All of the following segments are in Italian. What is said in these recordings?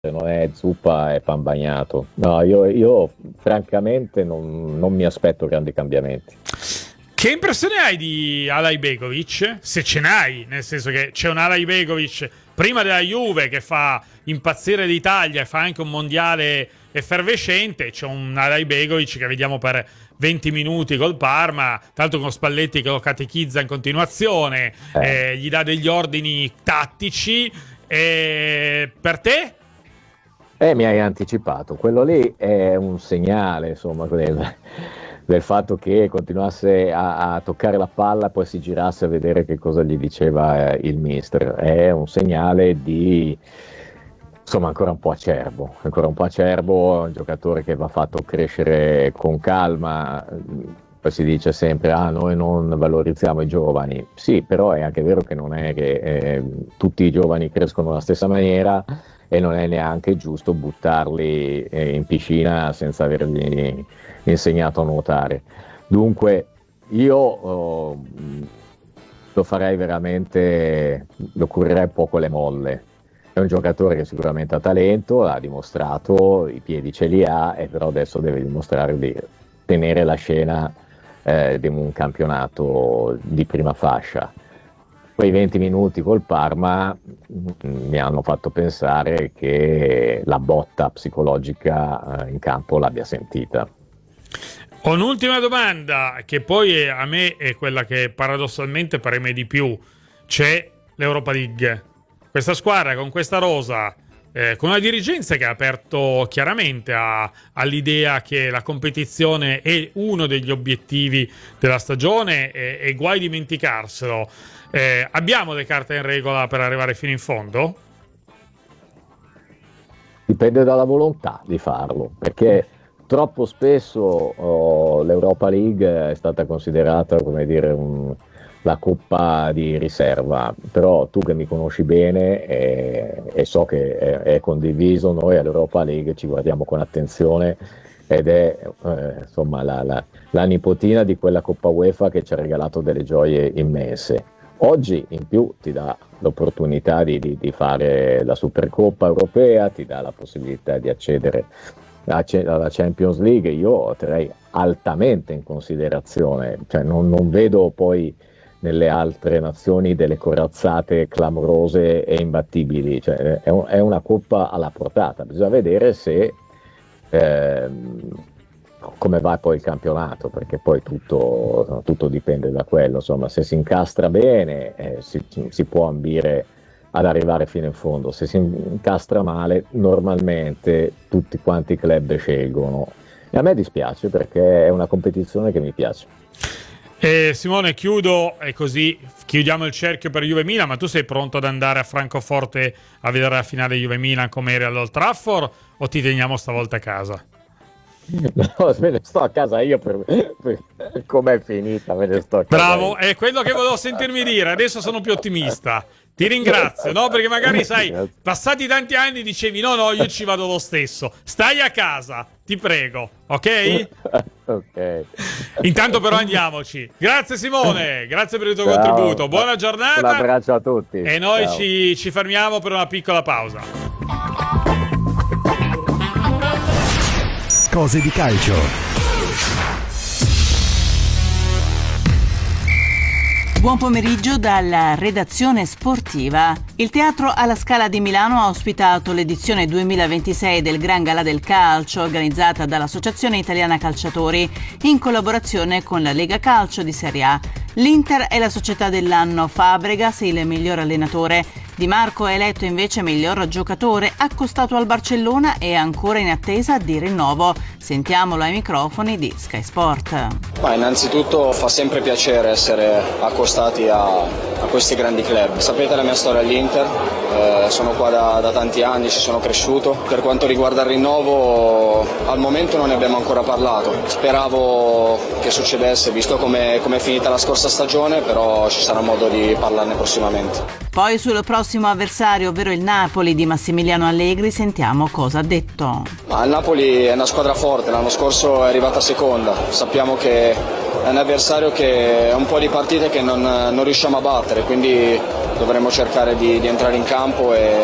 non è zuppa, è pan bagnato. No, io francamente non mi aspetto grandi cambiamenti. Che impressione hai di Alajbegovic? Se ce n'hai, nel senso che c'è un Alajbegovic prima della Juve che fa impazzire l'Italia e fa anche un mondiale effervescente, c'è un Alajbegovic che vediamo per 20 minuti col Parma, tanto con Spalletti che lo catechizza in continuazione, gli dà degli ordini tattici. Per te? Mi hai anticipato, quello lì è un segnale, insomma, del fatto che continuasse a toccare la palla, poi si girasse a vedere che cosa gli diceva il mister. È un segnale di, insomma, ancora un po' acerbo, è un giocatore che va fatto crescere con calma. Poi si dice sempre, noi non valorizziamo i giovani. Sì, però è anche vero che non è che tutti i giovani crescono alla stessa maniera, e non è neanche giusto buttarli in piscina senza avergli insegnato a nuotare. Dunque io lo farei veramente, lo curerei poco le molle. È un giocatore che sicuramente ha talento, l'ha dimostrato, i piedi ce li ha, e però adesso deve dimostrare di tenere la scena di un campionato di prima fascia. Quei 20 minuti col Parma mi hanno fatto pensare che la botta psicologica in campo l'abbia sentita. Ho un'ultima domanda, che poi a me è quella che paradossalmente preme di più. C'è l'Europa League. Questa squadra con questa rosa, con una dirigenza che ha aperto chiaramente all'idea che la competizione è uno degli obiettivi della stagione, e guai dimenticarselo. Abbiamo le carte in regola per arrivare fino in fondo? Dipende dalla volontà di farlo, perché troppo spesso l'Europa League è stata considerata, come dire, la coppa di riserva. Però tu che mi conosci bene e so che è condiviso, noi all'Europa League ci guardiamo con attenzione, ed è insomma la nipotina di quella Coppa UEFA che ci ha regalato delle gioie immense. Oggi in più ti dà l'opportunità di fare la Supercoppa europea, ti dà la possibilità di accedere alla Champions League. Io terrei altamente in considerazione, cioè non vedo poi nelle altre nazioni delle corazzate clamorose e imbattibili. Cioè, è una coppa alla portata, bisogna vedere se come va poi il campionato, perché poi tutto dipende da quello. Insomma, se si incastra bene si può ambire ad arrivare fino in fondo. Se si incastra male, normalmente tutti quanti i club scelgono, e a me dispiace perché è una competizione che mi piace. Simone, chiudo e così chiudiamo il cerchio per Juve-Milan. Ma tu sei pronto ad andare a Francoforte a vedere la finale Juve-Milan come eri all'Old Trafford, o ti teniamo stavolta a casa? No, me ne sto a casa io per com'è finita, me ne sto a casa. Bravo, è quello che volevo sentirmi dire. Adesso sono più ottimista. Ti ringrazio, no? Perché magari, sai, passati tanti anni dicevi no, io ci vado lo stesso. Stai a casa, ti prego, ok? Ok. Intanto però andiamoci. Grazie Simone, grazie per il tuo contributo. Buona giornata. Un abbraccio a tutti. E noi ci fermiamo per una piccola pausa. Cose di calcio. Buon pomeriggio dalla redazione sportiva. Il Teatro alla Scala di Milano ha ospitato l'edizione 2026 del Gran Galà del Calcio, organizzata dall'Associazione Italiana Calciatori in collaborazione con la Lega Calcio di Serie A. L'Inter è la società dell'anno, Fabregas il miglior allenatore, Di Marco è eletto invece miglior giocatore, accostato al Barcellona e ancora in attesa di rinnovo. Sentiamolo ai microfoni di Sky Sport. Innanzitutto fa sempre piacere essere accostati a questi grandi club. Sapete la mia storia all'Inter, sono qua da tanti anni, ci sono cresciuto. Per quanto riguarda il rinnovo, al momento non ne abbiamo ancora parlato. Speravo che succedesse, visto come è finita la scorsa stagione, però ci sarà modo di parlarne prossimamente. Poi sul prossimo avversario, ovvero il Napoli di Massimiliano Allegri, sentiamo cosa ha detto. Il Napoli è una squadra forte, l'anno scorso è arrivata seconda. Sappiamo che è un avversario che ha un po' di partite che non riusciamo a battere, quindi dovremo cercare di entrare in campo e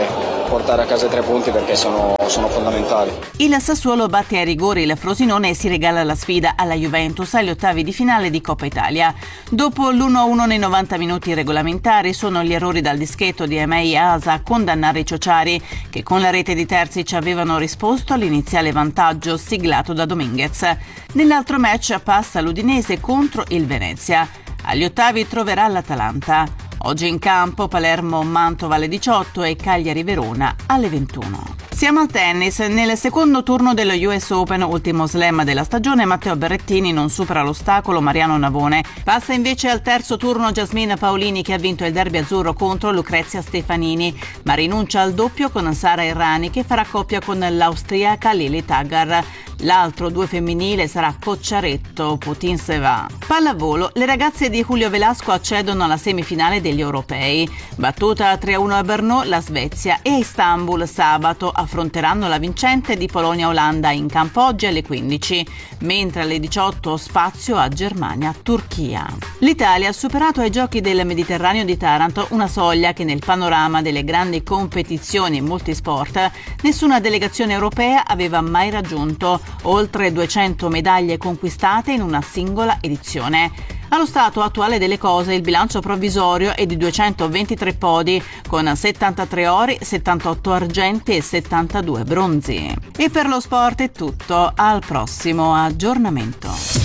portare a casa i 3 punti perché sono fondamentali. Il Sassuolo batte ai rigori il Frosinone e si regala la sfida alla Juventus agli ottavi di finale di Coppa Italia. Dopo l'1-1 nei 90 minuti regolamentari sono gli errori dal dischetto di Emei e Asa a condannare i ciociari, che con la rete di Terzic avevano risposto all'iniziale vantaggio siglato da Dominguez. Nell'altro match passa l'Udinese contro il Venezia. Agli ottavi troverà l'Atalanta. Oggi in campo Palermo-Mantova alle 18 e Cagliari-Verona alle 21. Siamo al tennis. Nel secondo turno dello US Open, ultimo slam della stagione, Matteo Berrettini non supera l'ostacolo Mariano Navone. Passa invece al terzo turno Jasmine Paolini, che ha vinto il derby azzurro contro Lucrezia Stefanini, ma rinuncia al doppio con Sara Errani, che farà coppia con l'austriaca Lili Taggar. L'altro 2 femminile sarà Cocciaretto-Putin-Seva. Pallavolo, le ragazze di Julio Velasco accedono alla semifinale degli europei. Battuta 3-1 a Brno, la Svezia e a Istanbul sabato affronteranno la vincente di Polonia-Olanda in campo oggi alle 15, mentre alle 18 spazio a Germania-Turchia. L'Italia ha superato ai Giochi del Mediterraneo di Taranto una soglia che nel panorama delle grandi competizioni multisport nessuna delegazione europea aveva mai raggiunto. Oltre 200 medaglie conquistate in una singola edizione. Allo stato attuale delle cose il bilancio provvisorio è di 223 podi, con 73 ori, 78 argenti e 72 bronzi. E per lo sport è tutto, al prossimo aggiornamento.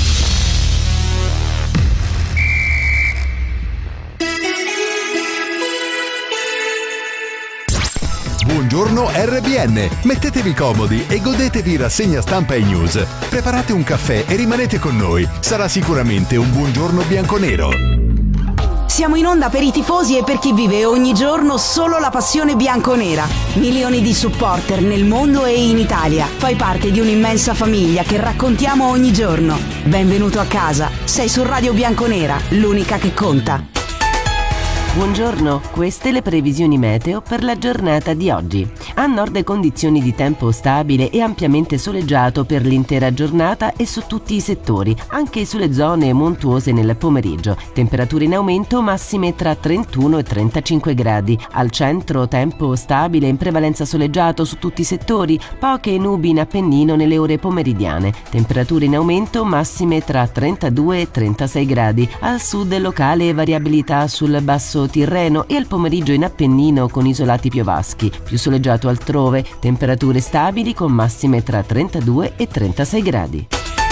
Buongiorno RBN, mettetevi comodi e godetevi rassegna stampa e news. Preparate un caffè e rimanete con noi, sarà sicuramente un buongiorno bianconero. Siamo in onda per i tifosi e per chi vive ogni giorno solo la passione bianconera. Milioni di supporter nel mondo e in Italia. Fai parte di un'immensa famiglia che raccontiamo ogni giorno. Benvenuto a casa, sei su Radio Bianconera, l'unica che conta. Buongiorno, queste le previsioni meteo per la giornata di oggi. A nord condizioni di tempo stabile e ampiamente soleggiato per l'intera giornata e su tutti i settori, anche sulle zone montuose nel pomeriggio. Temperature in aumento, massime tra 31 e 35 gradi. Al centro tempo stabile in prevalenza soleggiato su tutti i settori, poche nubi in Appennino nelle ore pomeridiane. Temperature in aumento, massime tra 32 e 36 gradi. Al sud locale variabilità sul basso Tirreno e al pomeriggio in Appennino con isolati piovaschi, più soleggiato altrove, temperature stabili con massime tra 32 e 36 gradi.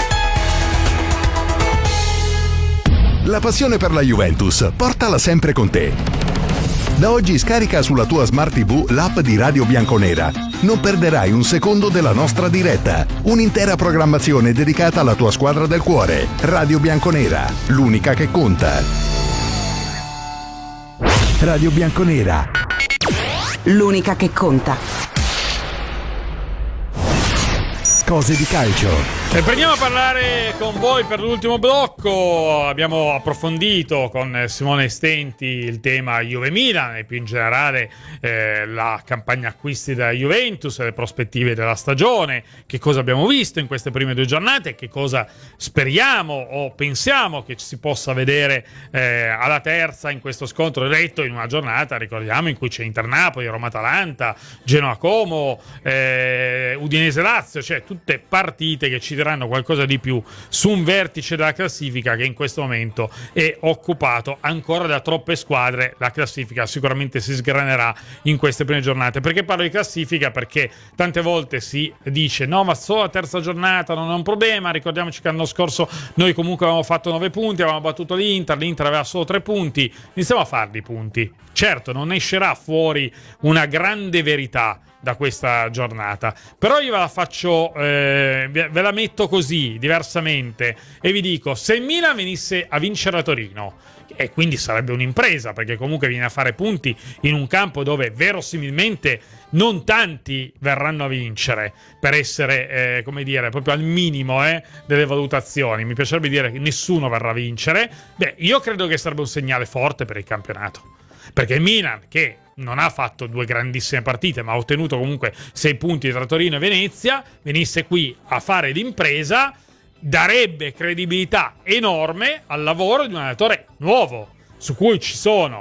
La passione per la Juventus, portala sempre con te. Da oggi scarica sulla tua Smart TV l'app di Radio Bianconera. Non perderai un secondo della nostra diretta. Un'intera programmazione dedicata alla tua squadra del cuore. Radio Bianconera, l'unica che conta. Radio Bianconera, l'unica che conta. Cose di calcio. E prendiamo a parlare con voi per l'ultimo blocco. Abbiamo approfondito con Simone Stenti il tema Juve-Milan e più in generale la campagna acquisti della Juventus, le prospettive della stagione, che cosa abbiamo visto in queste prime 2 giornate, che cosa speriamo o pensiamo che ci si possa vedere alla terza in questo scontro diretto, in una giornata, ricordiamo, in cui c'è Inter-Napoli, Roma-Atalanta, Genoa-Como, Udinese-Lazio, cioè tutte partite che ci daranno qualcosa di più su un vertice della classifica che in questo momento è occupato ancora da troppe squadre. La classifica sicuramente si sgranerà in queste prime giornate. Perché parlo di classifica? Perché tante volte si dice no, ma solo la terza giornata non è un problema. Ricordiamoci che l'anno scorso noi comunque avevamo fatto 9 punti, avevamo battuto l'Inter aveva solo 3 punti, iniziamo a farli punti. Certo, non escerà fuori una grande verità da questa giornata, però io ve la faccio, ve la metto così, diversamente, e vi dico: se il Milan venisse a vincere a Torino, e quindi sarebbe un'impresa, perché comunque viene a fare punti in un campo dove verosimilmente non tanti verranno a vincere, per essere come dire, proprio al minimo delle valutazioni, mi piacerebbe dire che nessuno verrà a vincere. Beh, io credo che sarebbe un segnale forte per il campionato, perché il Milan, che non ha fatto 2 grandissime partite, ma ha ottenuto comunque 6 punti tra Torino e Venezia, venisse qui a fare l'impresa, darebbe credibilità enorme al lavoro di un allenatore nuovo, su cui ci sono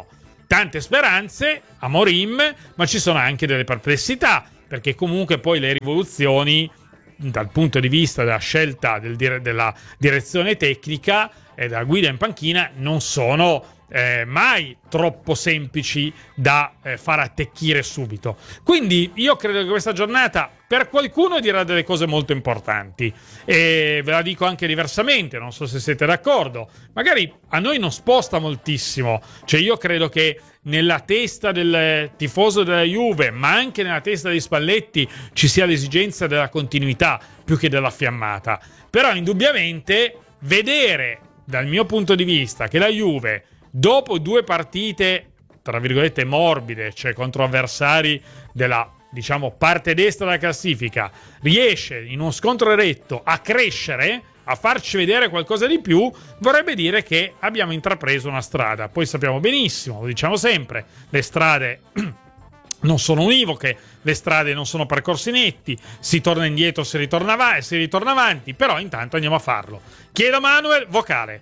tante speranze, Amorim, ma ci sono anche delle perplessità, perché comunque poi le rivoluzioni dal punto di vista della scelta della direzione tecnica e della guida in panchina non sono mai troppo semplici da far attecchire subito. Quindi io credo che questa giornata per qualcuno dirà delle cose molto importanti, e ve la dico anche diversamente, non so se siete d'accordo. Magari a noi non sposta moltissimo, cioè io credo che nella testa del tifoso della Juve, ma anche nella testa di Spalletti, ci sia l'esigenza della continuità più che della fiammata. Però indubbiamente vedere, dal mio punto di vista, che la Juve dopo 2 partite tra virgolette morbide, cioè contro avversari della, diciamo, parte destra della classifica, riesce in uno scontro eretto a crescere, a farci vedere qualcosa di più, vorrebbe dire che abbiamo intrapreso una strada. Poi sappiamo benissimo, lo diciamo sempre, le strade non sono univoche, le strade non sono percorsi netti, si torna indietro, si ritorna avanti, però intanto andiamo a farlo. Chiedo a Manuel, vocale.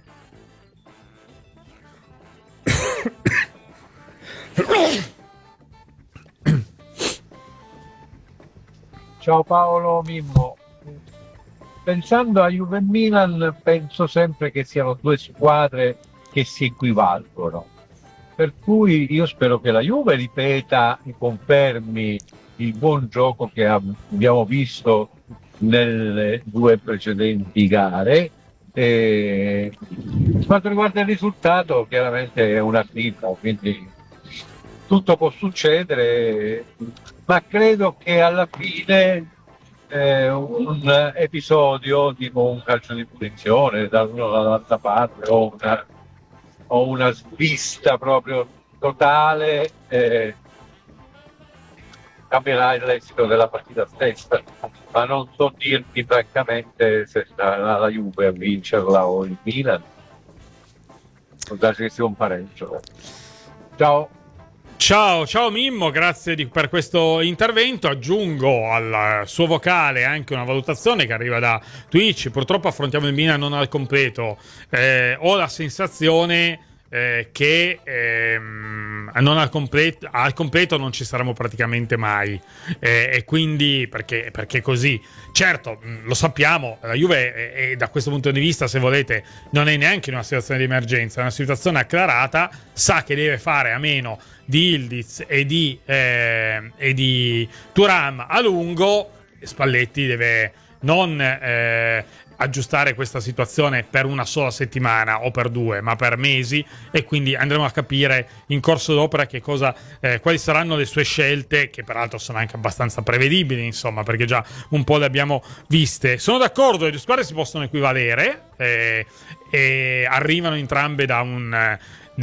Ciao Paolo, Mimmo. Pensando a Juve e Milan, penso sempre che siano 2 squadre che si equivalgono, per cui io spero che la Juve ripeta e confermi il buon gioco che abbiamo visto nelle 2 precedenti gare. Per quanto riguarda il risultato, chiaramente è una sfida, quindi tutto può succedere, ma credo che alla fine un episodio tipo un calcio di punizione da una o dall'altra parte o una svista proprio totale cambierà l'esito della partita stessa, ma non so dirti francamente se sarà la Juve a vincerla o il Milan. Può darsi che sia un pareggio. Ciao Mimmo, grazie per questo intervento. Aggiungo al suo vocale anche una valutazione che arriva da Twitch. Purtroppo affrontiamo il Milan non al completo. Ho la sensazione che non al completo non ci saremo praticamente mai, e quindi perché così. Certo, lo sappiamo, la Juve è, da questo punto di vista, se volete, non è neanche in una situazione di emergenza, è una situazione acclarata, sa che deve fare a meno di Ildiz e di Thuram a lungo. Spalletti deve non aggiustare questa situazione per una sola settimana o per 2, ma per mesi, e quindi andremo a capire in corso d'opera che cosa, quali saranno le sue scelte, che peraltro sono anche abbastanza prevedibili, insomma, perché già un po' le abbiamo viste. Sono d'accordo, le 2 squadre si possono equivalere, e arrivano entrambe da una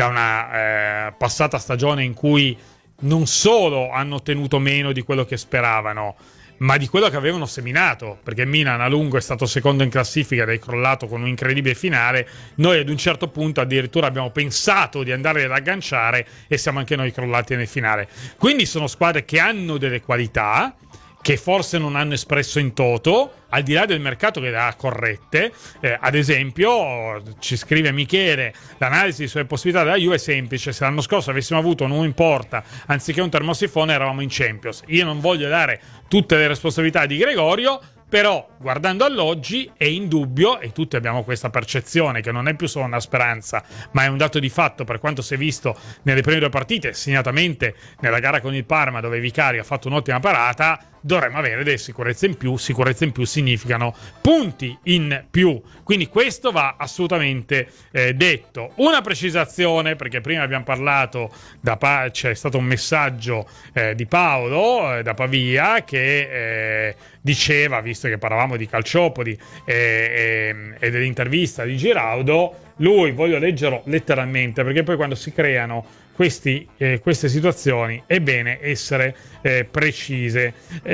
passata stagione in cui non solo hanno ottenuto meno di quello che speravano, ma di quello che avevano seminato, perché il Milan a lungo è stato secondo in classifica ed è crollato con un incredibile finale. Noi ad un certo punto addirittura abbiamo pensato di andare ad agganciare e siamo anche noi crollati nel finale. Quindi sono squadre che hanno delle qualità che forse non hanno espresso in toto, al di là del mercato che le ha corrette. Ad esempio, ci scrive Michele, l'analisi sulle possibilità della Juve è semplice: se l'anno scorso avessimo avuto un uomo in porta anziché un termosifone, eravamo in Champions. Io non voglio dare tutte le responsabilità di Gregorio, però guardando all'oggi è indubbio, e tutti abbiamo questa percezione che non è più solo una speranza, ma è un dato di fatto per quanto si è visto nelle prime 2 partite, segnatamente nella gara con il Parma, dove Vicario ha fatto un'ottima parata. Dovremmo avere delle sicurezze in più significano punti in più, quindi questo va assolutamente detto. Una precisazione, perché prima abbiamo parlato, c'è stato un messaggio di Paolo da Pavia che diceva, visto che parlavamo di Calciopoli e dell'intervista di Giraudo, lui, voglio leggerlo letteralmente, perché poi quando si creano queste situazioni è bene essere precisi.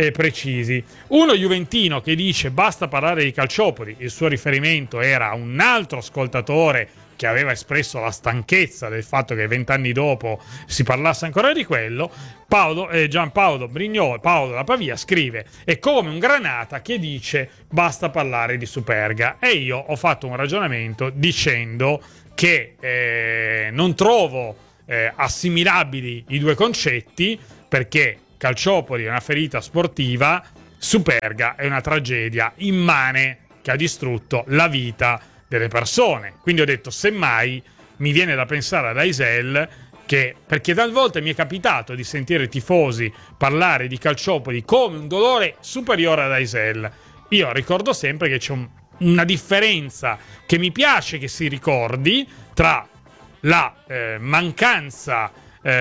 Uno juventino che dice basta parlare di Calciopoli, il suo riferimento era un altro ascoltatore che aveva espresso la stanchezza del fatto che 20 anni dopo si parlasse ancora di quello. Gianpaolo Brignoli, Paolo da Pavia, scrive: è come un Granata che dice basta parlare di Superga. E io ho fatto un ragionamento dicendo che non trovo assimilabili i due concetti, perché Calciopoli è una ferita sportiva, Superga è una tragedia immane che ha distrutto la vita delle persone. Quindi ho detto, semmai mi viene da pensare ad Aisel, che, perché talvolta mi è capitato di sentire tifosi parlare di Calciopoli come un dolore superiore ad Aisel. Io ricordo sempre che c'è una differenza che mi piace che si ricordi tra la mancanza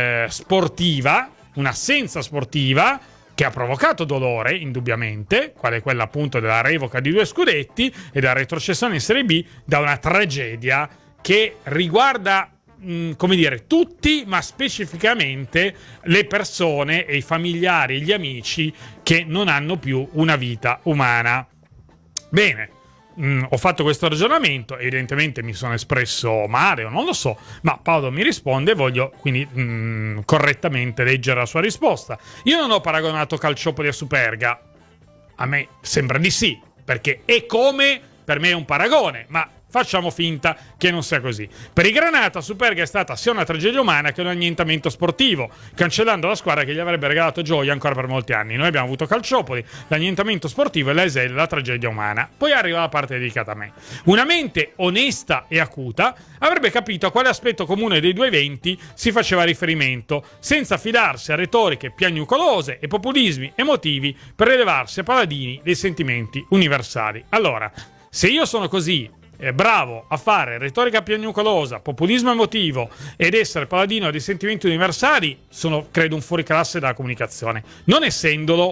sportiva, un'assenza sportiva che ha provocato dolore, indubbiamente, quale è quella appunto della revoca di 2 scudetti e della retrocessione in Serie B, da una tragedia che riguarda, come dire, tutti, ma specificamente le persone e i familiari e gli amici che non hanno più una vita umana. Bene. Ho fatto questo ragionamento, evidentemente mi sono espresso male o non lo so, ma Paolo mi risponde e voglio quindi correttamente leggere la sua risposta. Io non ho paragonato Calciopoli a Superga, a me sembra di sì, perché è come, per me è un paragone, ma facciamo finta che non sia così. Per i Granata Superga è stata sia una tragedia umana che un annientamento sportivo, cancellando la squadra che gli avrebbe regalato gioia ancora per molti anni. Noi abbiamo avuto Calciopoli, l'annientamento sportivo, e l'Aisel, la tragedia umana. Poi arriva la parte dedicata a me. Una mente onesta e acuta avrebbe capito a quale aspetto comune dei due eventi si faceva riferimento, senza affidarsi a retoriche piagnucolose e populismi emotivi per elevarsi a paladini dei sentimenti universali. Allora, se io sono così bravo a fare retorica piagnucolosa, populismo emotivo ed essere paladino dei sentimenti universali, sono, credo, un fuoriclasse della comunicazione. Non essendolo,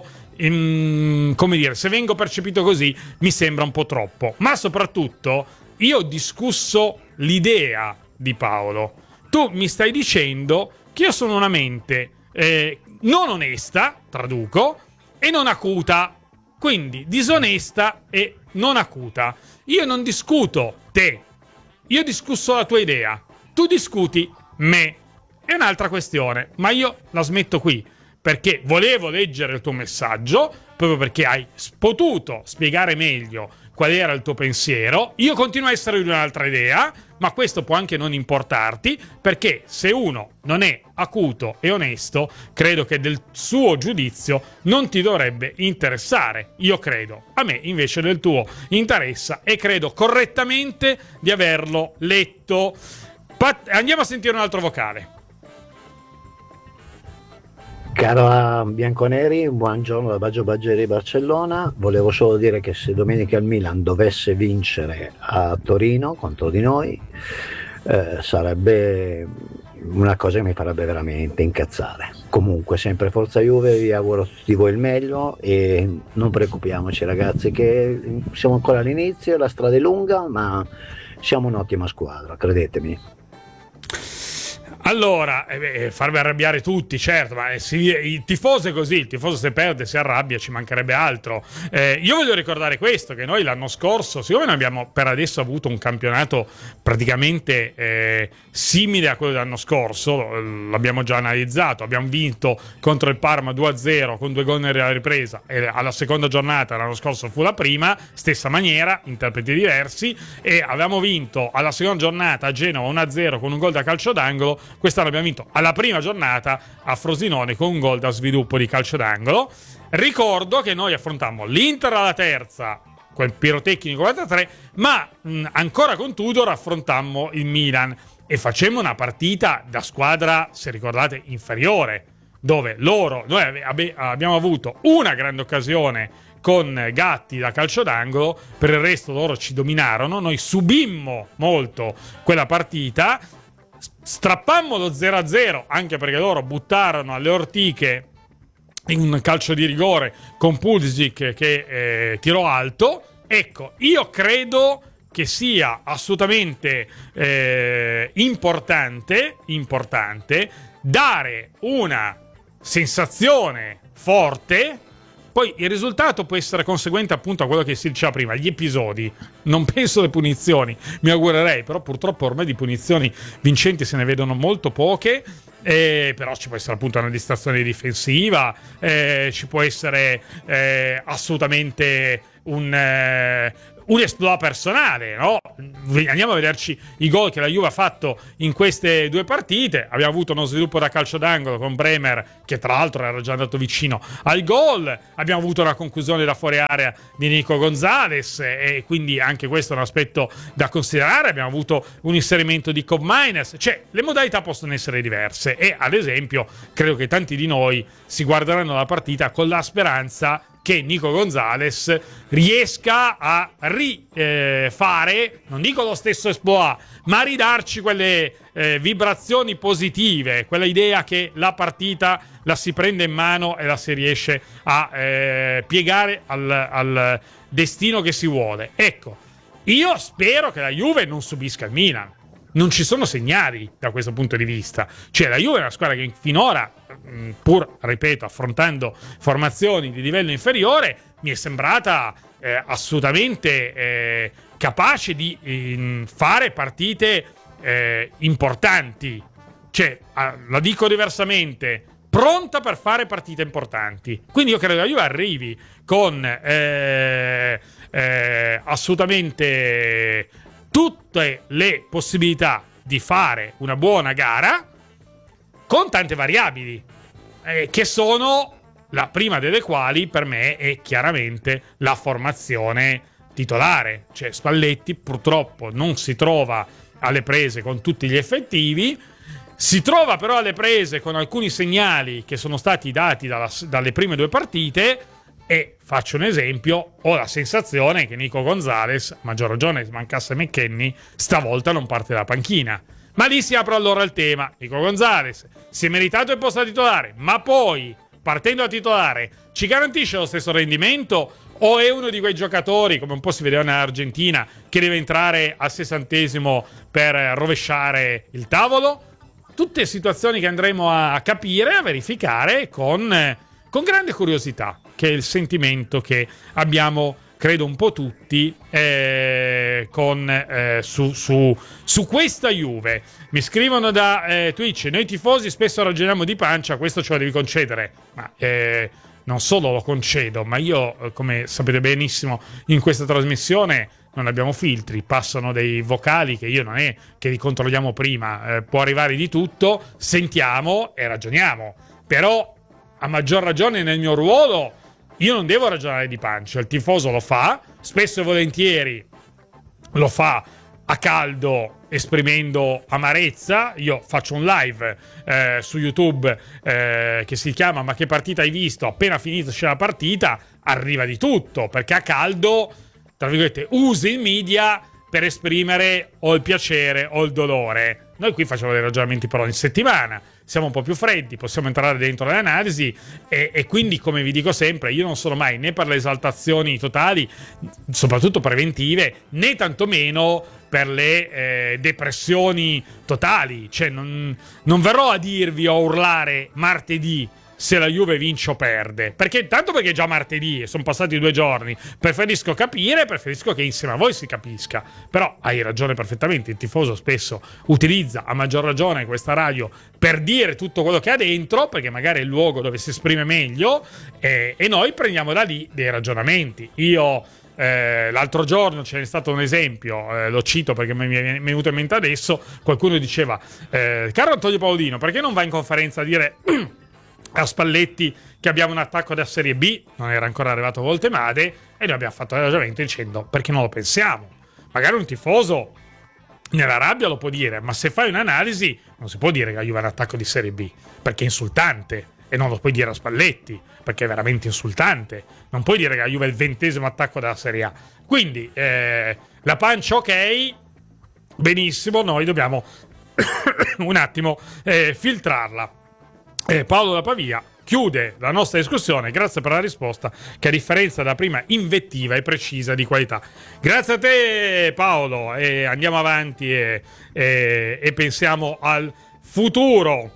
come dire, se vengo percepito così mi sembra un po' troppo. Ma soprattutto io ho discusso l'idea di Paolo. Tu mi stai dicendo che io sono una mente non onesta, traduco, e non acuta, quindi disonesta e non acuta. Io non discuto te, io discusso la tua idea, tu discuti me. È un'altra questione, ma io la smetto qui, perché volevo leggere il tuo messaggio, proprio perché hai potuto spiegare meglio qual era il tuo pensiero. Io continuo a essere di un'altra idea, ma questo può anche non importarti, perché se uno non è acuto e onesto, credo che del suo giudizio non ti dovrebbe interessare. Io credo. A me invece del tuo interessa, e credo correttamente di averlo letto. Andiamo a sentire un altro vocale. Caro Bianconeri, buongiorno da Baggio Baggeri Barcellona. Volevo solo dire che se domenica il Milan dovesse vincere a Torino contro di noi, sarebbe una cosa che mi farebbe veramente incazzare. Comunque, sempre forza Juve, vi auguro a tutti voi il meglio e non preoccupiamoci ragazzi, che siamo ancora all'inizio, la strada è lunga, ma siamo un'ottima squadra, credetemi. Allora, farvi arrabbiare tutti, certo, ma il tifoso è così, il tifoso se perde si arrabbia, ci mancherebbe altro. Io voglio ricordare questo, che noi l'anno scorso, siccome noi abbiamo per adesso avuto un campionato praticamente simile a quello dell'anno scorso, l'abbiamo già analizzato, abbiamo vinto contro il Parma 2-0 con 2 gol nella ripresa, e alla seconda giornata l'anno scorso fu la prima, stessa maniera, interpreti diversi, e avevamo vinto alla seconda giornata a Genova 1-0 con un gol da calcio d'angolo. Quest'anno abbiamo vinto alla prima giornata a Frosinone con un gol da sviluppo di calcio d'angolo. Ricordo che noi affrontammo l'Inter alla terza, quel pirotecnico 43, ma ancora con Tudor affrontammo il Milan e facemmo una partita da squadra, se ricordate, inferiore, dove noi abbiamo avuto una grande occasione con Gatti da calcio d'angolo, per il resto loro ci dominarono, noi subimmo molto quella partita. Strappammo lo 0-0 anche perché loro buttarono alle ortiche in un calcio di rigore con Pulisic che tirò alto. Ecco, io credo che sia assolutamente importante dare una sensazione forte. Poi il risultato può essere conseguente appunto a quello che si diceva prima, gli episodi. Non penso alle punizioni, mi augurerei, però purtroppo ormai di punizioni vincenti se ne vedono molto poche. Però ci può essere appunto una distrazione difensiva, ci può essere assolutamente un esploit personale, no? Andiamo a vederci i gol che la Juve ha fatto in queste 2 partite. Abbiamo avuto uno sviluppo da calcio d'angolo con Bremer, che tra l'altro era già andato vicino al gol. Abbiamo avuto una conclusione da fuori area di Nico Gonzalez, e quindi anche questo è un aspetto da considerare. Abbiamo avuto un inserimento di Cobb Miners, cioè le modalità possono essere diverse, e ad esempio credo che tanti di noi si guarderanno la partita con la speranza che Nico Gonzalez riesca a rifare, non dico lo stesso esploit, ma a ridarci quelle vibrazioni positive, quella idea che la partita la si prende in mano e la si riesce a piegare al destino che si vuole. Ecco, io spero che la Juve non subisca il Milan. Non ci sono segnali da questo punto di vista. Cioè, la Juve è una squadra che finora, pur, ripeto, affrontando formazioni di livello inferiore, mi è sembrata assolutamente capace di fare partite importanti. Cioè, la dico diversamente, pronta per fare partite importanti. Quindi io credo che la Juve arrivi con assolutamente tutte le possibilità di fare una buona gara, con tante variabili, che sono, la prima delle quali per me è chiaramente la formazione titolare. Cioè, Spalletti purtroppo non si trova alle prese con tutti gli effettivi, si trova però alle prese con alcuni segnali che sono stati dati dalle prime 2 partite. E faccio un esempio: ho la sensazione che Nico Gonzalez, a maggior ragione se mancasse McKennie, stavolta non parte dalla panchina. Ma lì si apre allora il tema. Nico Gonzalez si è meritato il posto da titolare, ma poi, partendo da titolare, ci garantisce lo stesso rendimento? O è uno di quei giocatori, come un po' si vedeva in Argentina, che deve entrare al 60° per rovesciare il tavolo? Tutte situazioni che andremo a capire, a verificare con grande curiosità, che è il sentimento che abbiamo, credo, un po' tutti su questa Juve. Mi scrivono da Twitch: noi tifosi spesso ragioniamo di pancia, questo ce lo devi concedere. Ma non solo lo concedo, ma io, come sapete benissimo, in questa trasmissione non abbiamo filtri, passano dei vocali che io non è che li controlliamo prima, può arrivare di tutto, sentiamo e ragioniamo. Però, a maggior ragione nel mio ruolo, io non devo ragionare di pancia. Il tifoso lo fa, spesso e volentieri lo fa a caldo, esprimendo amarezza. Io faccio un live su YouTube che si chiama "Ma che partita hai visto?". Appena finita la partita arriva di tutto, perché a caldo, tra virgolette, usi il media per esprimere o il piacere o il dolore. Noi qui facciamo dei ragionamenti però in settimana, siamo un po' più freddi, possiamo entrare dentro le analisi e quindi, come vi dico sempre, io non sono mai né per le esaltazioni totali, soprattutto preventive, né tantomeno per le depressioni totali. Cioè non verrò a dirvi o a urlare martedì se la Juve vince o perde, perché tanto perché è già martedì e sono passati 2 giorni, preferisco che insieme a voi si capisca. Però hai ragione perfettamente, il tifoso spesso utilizza a maggior ragione questa radio per dire tutto quello che ha dentro, perché magari è il luogo dove si esprime meglio, e noi prendiamo da lì dei ragionamenti. Io l'altro giorno ce n'è stato un esempio, lo cito perché mi è venuto in mente adesso. Qualcuno diceva: caro Antonio Paolino, perché non vai in conferenza a dire a Spalletti che abbiamo un attacco da Serie B? Non era ancora arrivato Voltemade, e noi abbiamo fatto il ragionamento dicendo: perché non lo pensiamo? Magari un tifoso nella rabbia lo può dire, ma se fai un'analisi non si può dire che la Juve ha un attacco di Serie B, perché è insultante, e non lo puoi dire a Spalletti perché è veramente insultante. Non puoi dire che la Juve è il 20° attacco della Serie A. Quindi la pancia ok, benissimo, noi dobbiamo un attimo filtrarla. Paolo da Pavia chiude la nostra discussione. Grazie per la risposta, che a differenza della prima invettiva è precisa, di qualità. Grazie a te Paolo, e andiamo avanti e pensiamo al futuro.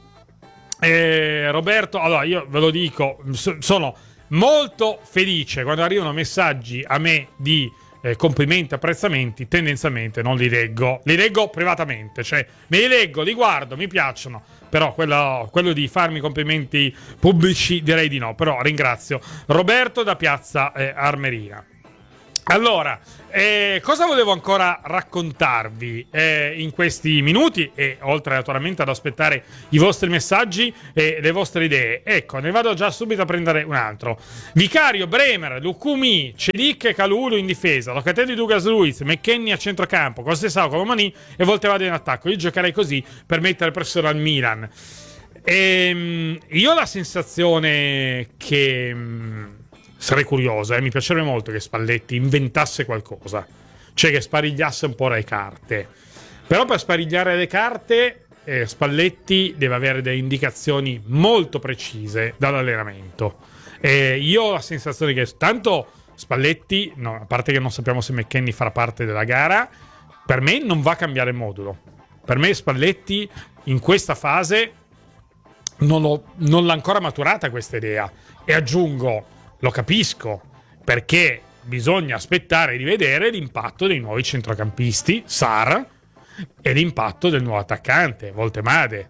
Roberto, allora io ve lo dico, sono molto felice quando arrivano messaggi a me di complimenti, apprezzamenti. Tendenzialmente non li leggo privatamente, cioè me li leggo, li guardo, mi piacciono, però quello di farmi complimenti pubblici direi di no. Però ringrazio Roberto da Piazza Armerina. Allora, cosa volevo ancora raccontarvi in questi minuti, e oltre naturalmente ad aspettare i vostri messaggi e le vostre idee? Ecco, ne vado già subito a prendere un altro. Vicario, Bremer, Lukumi, Celic e Kalulu in difesa, Locatelli, Douglas Luiz, McKennie a centrocampo, Costa Colomani e Voltevado in attacco. Io giocherei così per mettere pressione al Milan. Io ho la sensazione che... sarei curioso, mi piacerebbe molto che Spalletti inventasse qualcosa, cioè che sparigliasse un po' le carte. Però per sparigliare le carte Spalletti deve avere delle indicazioni molto precise dall'allenamento. Io ho la sensazione che tanto Spalletti, no, a parte che non sappiamo se McKennie farà parte della gara, per me non va a cambiare modulo. Per me Spalletti in questa fase non l'ha ancora maturata questa idea. E aggiungo, lo capisco, perché bisogna aspettare di vedere l'impatto dei nuovi centrocampisti, Sarr, e l'impatto del nuovo attaccante, Voltemade.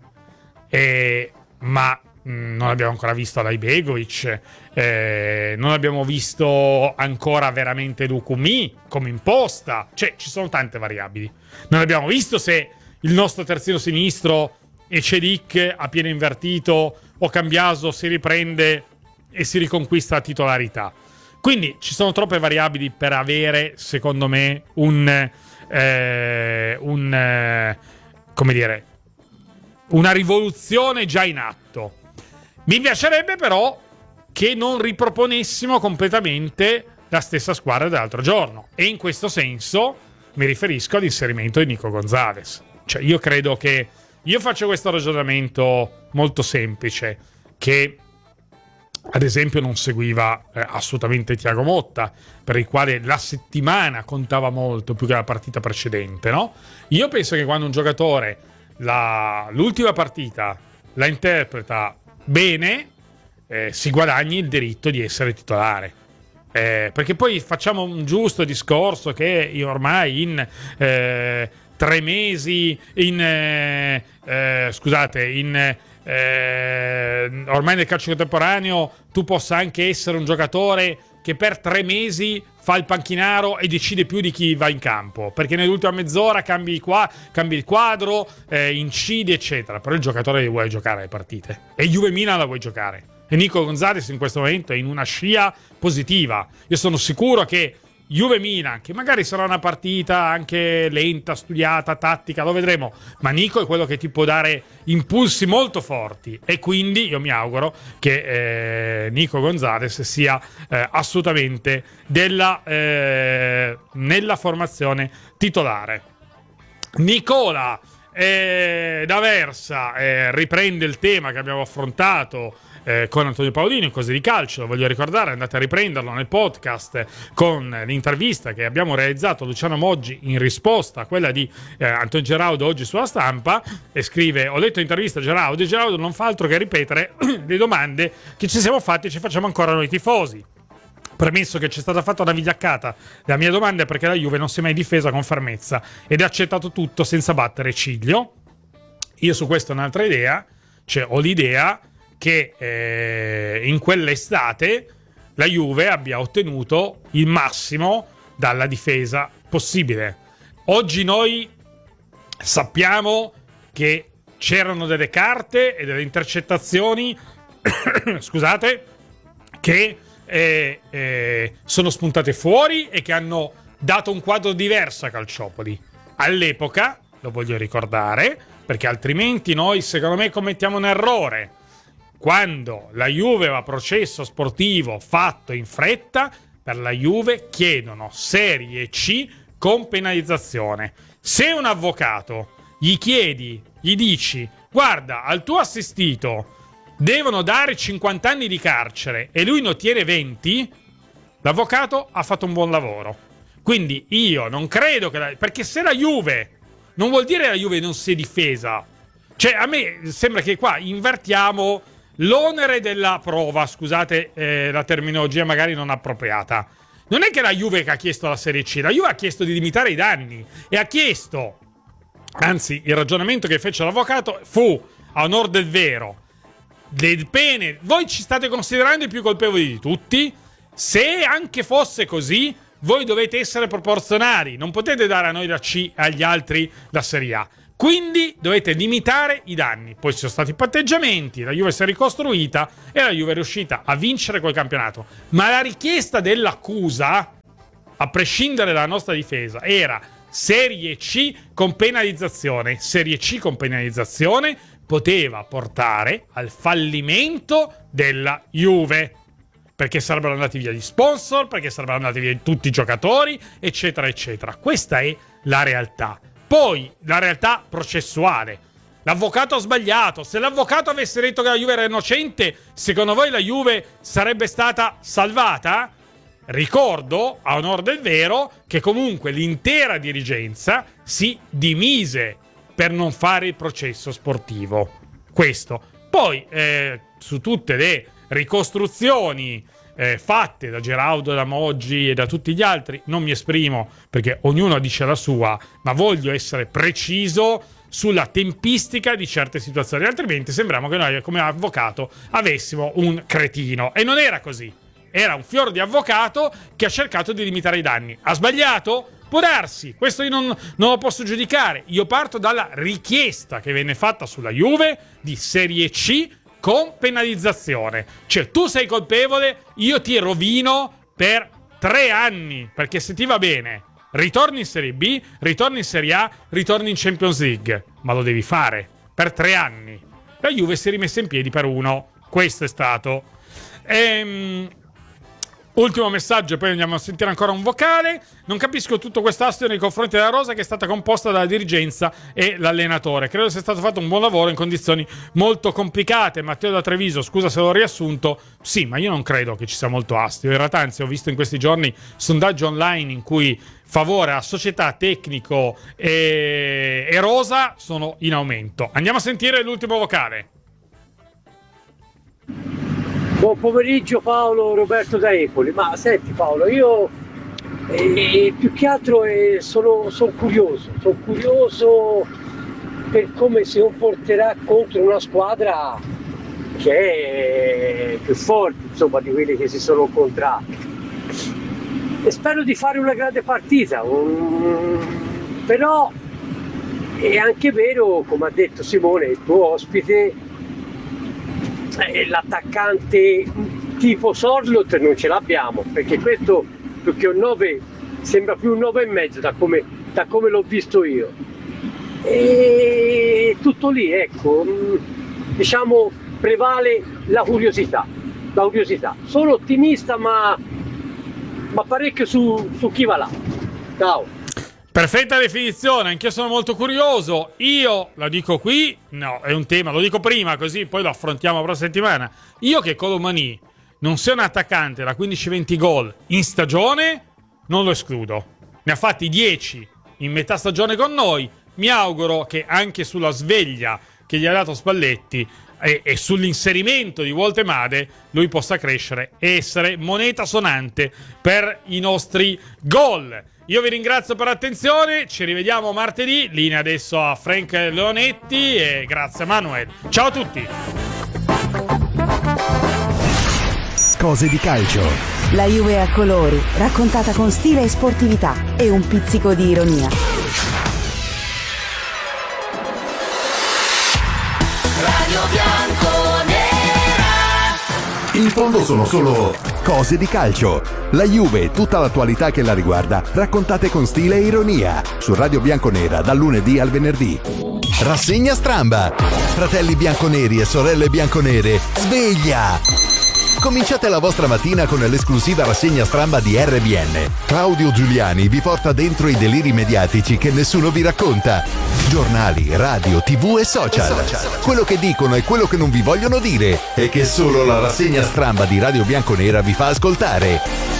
Ma non abbiamo ancora visto Alajbegovic, non abbiamo visto ancora veramente Lukumi come imposta. Cioè, ci sono tante variabili. Non abbiamo visto se il nostro terzino sinistro e Celic a piede invertito o Cambiaso si riprende e si riconquista la titolarità. Quindi ci sono troppe variabili per avere, secondo me, come dire, una rivoluzione già in atto. Mi piacerebbe però che non riproponessimo completamente la stessa squadra dell'altro giorno, e in questo senso mi riferisco all'inserimento di Nico Gonzalez. Cioè, io credo che io faccio questo ragionamento molto semplice, che ad esempio non seguiva assolutamente Thiago Motta, per il quale la settimana contava molto più che la partita precedente, no? Io penso che quando un giocatore l'ultima partita la interpreta bene, si guadagni il diritto di essere titolare. Perché poi facciamo un giusto discorso che io ormai in 3 mesi, ormai nel calcio contemporaneo tu possa anche essere un giocatore che per 3 mesi fa il panchinaro e decide più di chi va in campo, perché nell'ultima mezz'ora cambi il quadro, incidi eccetera. Però il giocatore vuole giocare le partite, e Juve Milan la vuoi giocare, e Nico Gonzalez in questo momento è in una scia positiva. Io sono sicuro che Juve-Milan, che magari sarà una partita anche lenta, studiata, tattica, lo vedremo, ma Nico è quello che ti può dare impulsi molto forti, e quindi io mi auguro che Nico Gonzalez sia assolutamente nella formazione titolare. Nicola D'Aversa riprende il tema che abbiamo affrontato con Antonio Paolino in Cose di Calcio. Lo voglio ricordare, andate a riprenderlo nel podcast con l'intervista che abbiamo realizzato a Luciano Moggi in risposta a quella di Antonio Geraudo oggi sulla Stampa, e scrive: ho letto l'intervista a Geraudo, e Geraudo non fa altro che ripetere le domande che ci siamo fatti e ci facciamo ancora noi tifosi. Premesso che c'è stata fatta una vigliaccata, la mia domanda è perché la Juve non si è mai difesa con fermezza ed ha accettato tutto senza battere ciglio. Io su questo ho un'altra idea, cioè ho l'idea che in quell'estate la Juve abbia ottenuto il massimo dalla difesa possibile. Oggi noi sappiamo che c'erano delle carte e delle intercettazioni scusate, che sono spuntate fuori e che hanno dato un quadro diverso a Calciopoli. All'epoca, lo voglio ricordare, perché altrimenti noi, secondo me, commettiamo un errore. Quando la Juve va a processo sportivo fatto in fretta, per la Juve chiedono Serie C con penalizzazione. Se un avvocato gli dici: guarda, al tuo assistito devono dare 50 anni di carcere e lui ne ottiene 20, l'avvocato ha fatto un buon lavoro. Quindi io non credo che perché se la Juve, non vuol dire che la Juve non si è difesa. Cioè, a me sembra che qua invertiamo l'onere della prova, scusate la terminologia magari non appropriata. Non è che la Juve che ha chiesto la Serie C, la Juve ha chiesto di limitare i danni e ha chiesto, anzi il ragionamento che fece l'avvocato fu, a onor del vero, le pene, voi ci state considerando i più colpevoli di tutti? Se anche fosse così, voi dovete essere proporzionali, non potete dare a noi la C e agli altri la Serie A. Quindi dovete limitare i danni. Poi ci sono stati patteggiamenti, la Juve si è ricostruita e la Juve è riuscita a vincere quel campionato. Ma la richiesta dell'accusa, a prescindere dalla nostra difesa, era Serie C con penalizzazione. Serie C con penalizzazione poteva portare al fallimento della Juve, perché sarebbero andati via gli sponsor, perché sarebbero andati via tutti i giocatori, eccetera, eccetera. Questa è la realtà. Poi, la realtà processuale. L'avvocato ha sbagliato. Se l'avvocato avesse detto che la Juve era innocente, secondo voi la Juve sarebbe stata salvata? Ricordo, a onor del vero, che comunque l'intera dirigenza si dimise per non fare il processo sportivo. Questo. Poi, su tutte le ricostruzioni fatte da Geraudo, da Moggi e da tutti gli altri, non mi esprimo perché ognuno dice la sua, ma voglio essere preciso sulla tempistica di certe situazioni, altrimenti sembriamo che noi come avvocato avessimo un cretino, e non era così. Era un fior di avvocato che ha cercato di limitare i danni. Ha sbagliato? Può darsi, questo io non lo posso giudicare. Io parto dalla richiesta che venne fatta sulla Juve di Serie C con penalizzazione. Cioè, tu sei colpevole, io ti rovino per 3 anni, perché se ti va bene ritorni in Serie B, ritorni in Serie A, ritorni in Champions League, ma lo devi fare per 3 anni. La Juve si è rimessa in piedi per 1. Questo è stato. Ultimo messaggio e poi andiamo a sentire ancora un vocale. Non capisco tutto questo astio nei confronti della rosa che è stata composta dalla dirigenza e l'allenatore. Credo sia stato fatto un buon lavoro in condizioni molto complicate. Matteo da Treviso, scusa se l'ho riassunto. Sì, ma io non credo che ci sia molto astio. In realtà, anzi, ho visto in questi giorni sondaggi online in cui favore a società, tecnico e rosa sono in aumento. Andiamo a sentire l'ultimo vocale. Buon pomeriggio Paolo, Roberto da Empoli. Ma senti Paolo, io più che altro sono curioso per come si comporterà contro una squadra che è più forte, insomma, di quelli che si sono incontrati. E spero di fare una grande partita, però è anche vero, come ha detto Simone, il tuo ospite, l'attaccante tipo Sorloth non ce l'abbiamo, perché questo più che un 9 sembra più un 9,5 da come l'ho visto io, e tutto lì, ecco, diciamo prevale la curiosità. Sono ottimista ma parecchio su chi va là. Ciao. Perfetta definizione, anch'io sono molto curioso. Io la dico qui, no, è un tema, lo dico prima così poi lo affrontiamo la prossima settimana. Io che Colomani non sia un attaccante da 15-20 gol in stagione, non lo escludo. Ne ha fatti 10 in metà stagione con noi. Mi auguro che anche sulla sveglia che gli ha dato Spalletti e sull'inserimento di Woltemade lui possa crescere e essere moneta sonante per i nostri gol. Io vi ringrazio per l'attenzione, ci rivediamo martedì, linea adesso a Frank Leonetti e grazie Manuel. Ciao a tutti! Cose di calcio. La Juve a colori, raccontata con stile e sportività e un pizzico di ironia. Radio Bianconera. In fondo sono solo cose di calcio. La Juve e tutta l'attualità che la riguarda, raccontate con stile e ironia. Su Radio Bianconera dal lunedì al venerdì. Rassegna Stramba. Fratelli bianconeri e sorelle bianconere, sveglia! Cominciate la vostra mattina con l'esclusiva rassegna Stramba di RBN. Claudio Giuliani vi porta dentro i deliri mediatici che nessuno vi racconta. Giornali, radio, TV e social. Quello che dicono e quello che non vi vogliono dire e che solo la rassegna Stramba di Radio Bianconera vi fa ascoltare.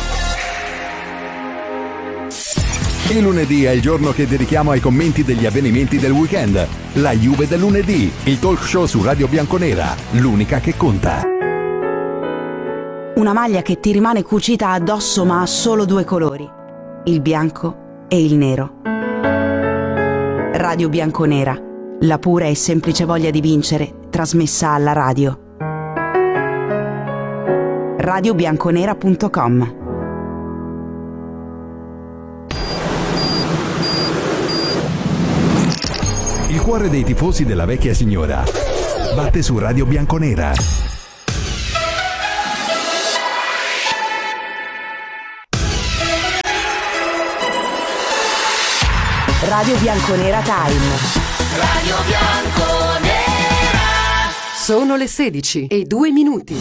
Il lunedì è il giorno che dedichiamo ai commenti degli avvenimenti del weekend. La Juve del lunedì, il talk show su Radio Bianconera, l'unica che conta. Una maglia che ti rimane cucita addosso ma ha solo 2 colori, il bianco e il nero. Radio Bianconera, la pura e semplice voglia di vincere trasmessa alla radio. radiobianconera.com. Il cuore dei tifosi della vecchia signora batte su Radio Bianconera. Radio Bianconera Time. Radio Bianconera. Sono le 16:02.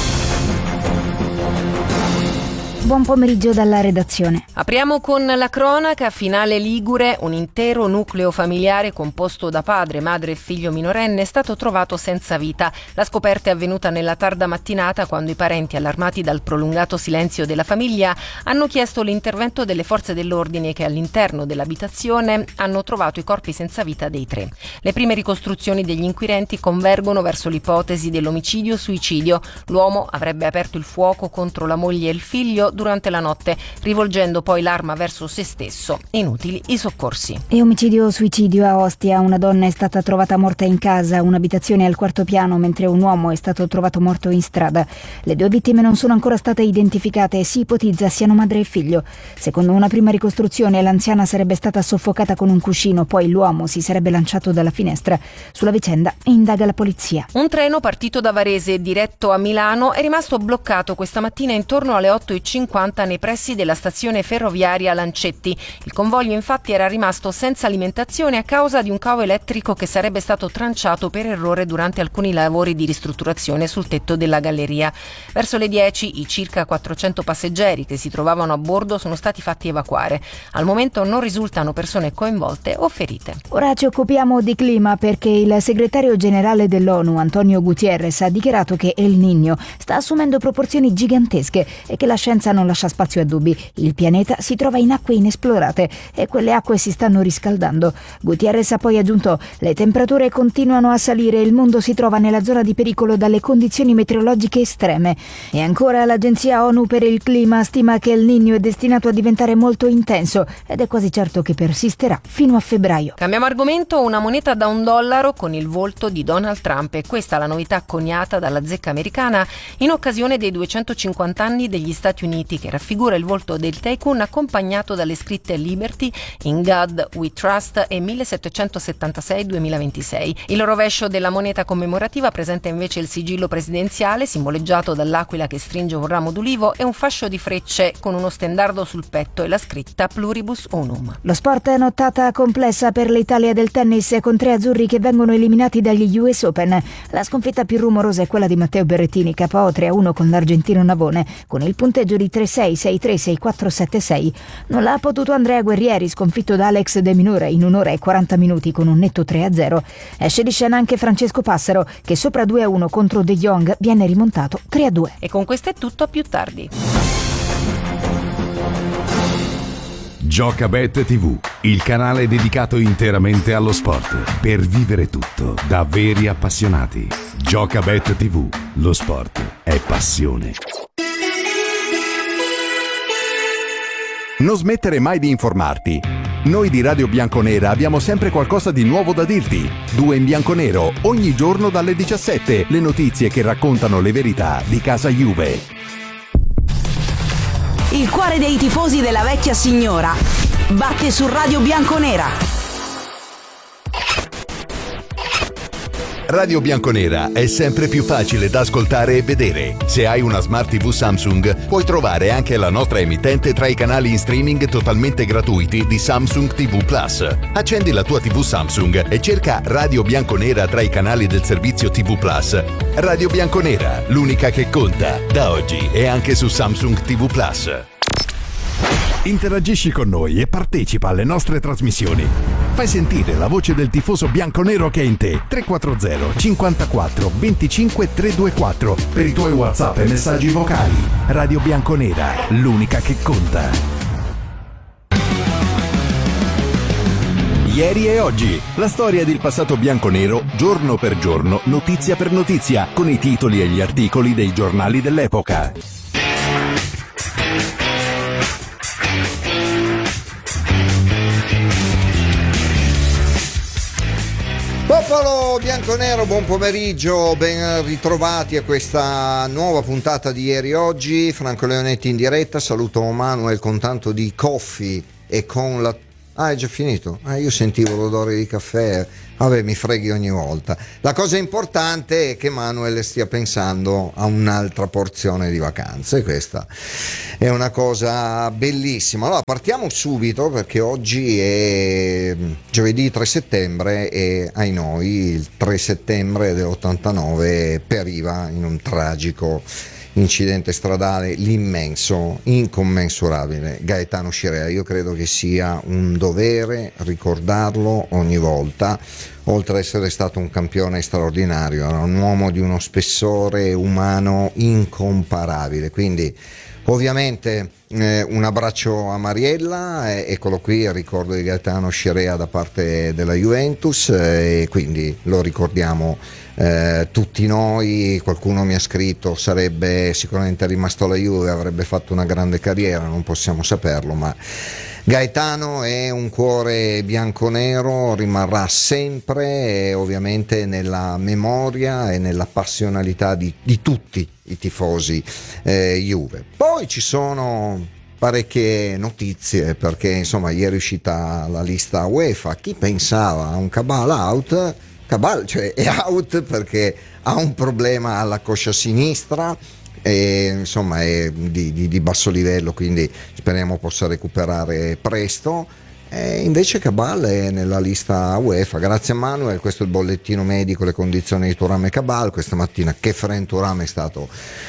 Buon pomeriggio dalla redazione. Apriamo con la cronaca. Finale ligure, un intero nucleo familiare composto da padre, madre e figlio minorenne è stato trovato senza vita. La scoperta è avvenuta nella tarda mattinata quando i parenti, allarmati dal prolungato silenzio della famiglia, hanno chiesto l'intervento delle forze dell'ordine che all'interno dell'abitazione hanno trovato i corpi senza vita dei 3. Le prime ricostruzioni degli inquirenti convergono verso l'ipotesi dell'omicidio-suicidio. L'uomo avrebbe aperto il fuoco contro la moglie e il figlio durante la notte, rivolgendo poi l'arma verso se stesso. Inutili i soccorsi. E omicidio-suicidio a Ostia. Una donna è stata trovata morta in casa, un'abitazione al 4º piano, mentre un uomo è stato trovato morto in strada. Le 2 vittime non sono ancora state identificate e si ipotizza siano madre e figlio. Secondo una prima ricostruzione, l'anziana sarebbe stata soffocata con un cuscino, poi l'uomo si sarebbe lanciato dalla finestra. Sulla vicenda indaga la polizia. Un treno partito da Varese diretto a Milano è rimasto bloccato questa mattina intorno alle 8:50 nei pressi della stazione ferroviaria Lancetti. Il convoglio infatti era rimasto senza alimentazione a causa di un cavo elettrico che sarebbe stato tranciato per errore durante alcuni lavori di ristrutturazione sul tetto della galleria. Verso le 10 i circa 400 passeggeri che si trovavano a bordo sono stati fatti evacuare. Al momento non risultano persone coinvolte o ferite. Ora ci occupiamo di clima perché il segretario generale dell'ONU, Antonio Guterres, ha dichiarato che El Niño sta assumendo proporzioni gigantesche e che la scienza non lascia spazio a dubbi. Il pianeta si trova in acque inesplorate e quelle acque si stanno riscaldando. Gutierrez ha poi aggiunto: le temperature continuano a salire e il mondo si trova nella zona di pericolo dalle condizioni meteorologiche estreme. E ancora l'Agenzia ONU per il clima stima che El Niño è destinato a diventare molto intenso ed è quasi certo che persisterà fino a febbraio. Cambiamo argomento. Una moneta da $1 con il volto di Donald Trump. E questa è la novità coniata dalla zecca americana in occasione dei 250 anni degli Stati Uniti, che raffigura il volto del tycoon accompagnato dalle scritte Liberty, In God We Trust e 1776-2026. Il rovescio della moneta commemorativa presenta invece il sigillo presidenziale simboleggiato dall'aquila che stringe un ramo d'ulivo e un fascio di frecce con uno stendardo sul petto e la scritta Pluribus Unum. Lo sport è nottata complessa per l'Italia del tennis con 3 azzurri che vengono eliminati dagli US Open. La sconfitta più rumorosa è quella di Matteo Berrettini, KO 3-1 con l'argentino Navone, con il punteggio di 3-6, 6-3, 6-4, 7-6. Non l'ha potuto Andrea Guerrieri, sconfitto da Alex De Minore in 1 ora e 40 minuti con un netto 3-0. Esce di scena anche Francesco Passaro, che sopra 2-1 contro De Jong viene rimontato 3-2. E con questo è tutto, a più tardi. Giocabet TV, il canale dedicato interamente allo sport, per vivere tutto da veri appassionati. Giocabet TV, lo sport è passione. Non smettere mai di informarti. Noi di Radio Bianconera abbiamo sempre qualcosa di nuovo da dirti. 2 in bianco nero, ogni giorno dalle 17, le notizie che raccontano le verità di casa Juve. Il cuore dei tifosi della vecchia signora batte su Radio Bianconera. Radio Bianconera è sempre più facile da ascoltare e vedere. Se hai una Smart TV Samsung, puoi trovare anche la nostra emittente tra i canali in streaming totalmente gratuiti di Samsung TV Plus. Accendi la tua TV Samsung e cerca Radio Bianconera tra i canali del servizio TV Plus. Radio Bianconera, l'unica che conta, da oggi e anche su Samsung TV Plus. Interagisci con noi e partecipa alle nostre trasmissioni. Fai sentire la voce del tifoso bianconero che è in te. 340 54 25 324 per i tuoi WhatsApp e messaggi vocali. Radio Bianconera, l'unica che conta. Ieri e oggi, la storia del passato bianconero, giorno per giorno, notizia per notizia, con i titoli e gli articoli dei giornali dell'epoca. Popolo bianconero, buon pomeriggio, ben ritrovati a questa nuova puntata di Ieri e Oggi. Franco Leonetti in diretta, saluto Manuel con tanto di coffee e con la Ah, è già finito? Io sentivo l'odore di caffè. Vabbè, mi freghi ogni volta. La cosa importante è che Manuel stia pensando a un'altra porzione di vacanze. Questa è una cosa bellissima. Allora, partiamo subito perché oggi è giovedì 3 settembre e ai noi il 3 settembre dell'89 periva in un tragico incidente stradale l'immenso, incommensurabile Gaetano Scirea. Io credo che sia un dovere ricordarlo ogni volta. Oltre ad essere stato un campione straordinario, era un uomo di uno spessore umano incomparabile, quindi ovviamente un abbraccio a Mariella, eccolo qui il ricordo di Gaetano Scirea da parte della Juventus, e quindi lo ricordiamo tutti noi. Qualcuno mi ha scritto sarebbe sicuramente rimasto alla Juve, avrebbe fatto una grande carriera, non possiamo saperlo, ma Gaetano è un cuore bianconero, rimarrà sempre ovviamente nella memoria e nella passionalità di tutti i tifosi Juve. Poi ci sono parecchie notizie perché insomma ieri è uscita la lista UEFA. Chi pensava a un Cabal out? Cabal cioè è out perché ha un problema alla coscia sinistra e insomma è di basso livello, quindi speriamo possa recuperare presto. Invece Cabal è nella lista UEFA, grazie a Manuel. Questo è il bollettino medico, le condizioni di Thuram e Cabal. Questa mattina Khéphren Thuram è stato